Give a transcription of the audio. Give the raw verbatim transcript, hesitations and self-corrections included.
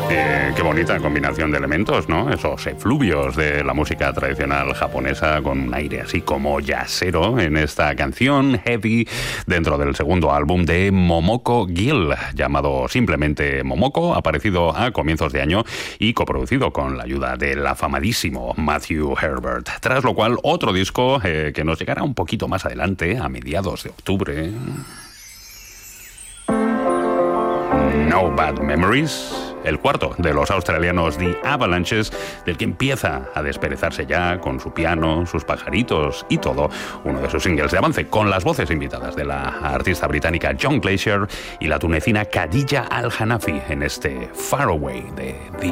Eh, qué bonita combinación de elementos, ¿no? Esos efluvios de la música tradicional japonesa con un aire así como jazzero en esta canción Heavy, dentro del segundo álbum de Momoko Gill, llamado simplemente Momoko, aparecido a comienzos de año y coproducido con la ayuda del afamadísimo Matthew Herbert. Tras lo cual, otro disco eh, que nos llegará un poquito más adelante, a mediados de octubre. No Bad Memories, el cuarto de los australianos The Avalanches, del que empieza a desperezarse ya con su piano, sus pajaritos y todo, uno de sus singles de avance, con las voces invitadas de la artista británica John Glacier y la tunecina Khadija Al-Hanafi en este Far Away de The